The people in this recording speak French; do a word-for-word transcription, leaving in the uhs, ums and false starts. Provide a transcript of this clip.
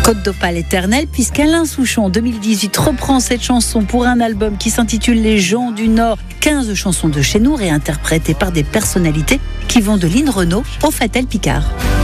Côte d'Opale éternelle, puisqu'Alain Souchon en deux mille dix-huit reprend cette chanson pour un album qui s'intitule Les gens du Nord. quinze chansons de chez nous réinterprétées par des personnalités qui vont de Lynn Renaud au Fatal Picard.